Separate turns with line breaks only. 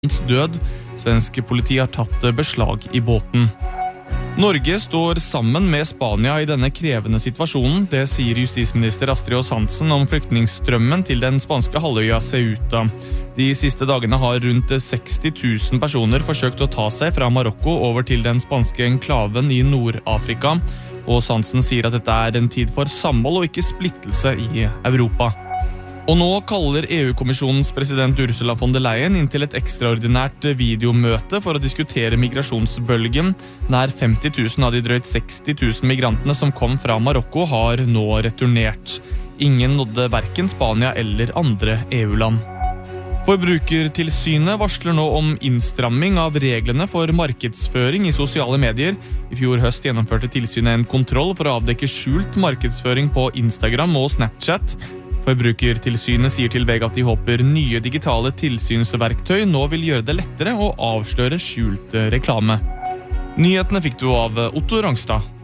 død. Svensk politi har tatt beslag i båten. Norge står sammen med Spania i denne krevende situasjonen. Det sier justisminister Astrid Aas Hansen om flyktningstrømmen til den spanske halvøya Ceuta. De siste dagene har rundt 60 000 personer forsøkt å ta seg fra Marokko over til den spanske enklaven i Nord-Afrika. Og Hansen sier at dette er en tid for samhold og ikke splittelse i Europa. Og nå kaller EU-kommisjonens president Ursula von der Leyen inn til et ekstraordinært videomøte for å diskutere migrasjonsbølgen. Nær 50 000 av de drøyt 60 000 migrantene som kom fra Marokko har nå returnert. Ingen nådde hverken Spania eller andre EU-land. Forbrukertilsynet varsler nå om innstramming av reglene for markedsføring i sosiale medier. I fjor høst gjennomførte tilsynet en kontroll for å avdekke skjult markedsføring på Instagram og Snapchat. Forbrukertilsynet sier til VG at de håper nye digitale tilsynsverktøy nå vil gjøre det lettere å avsløre skjult reklame. Nyhetene fikk du av Otto Rangstad.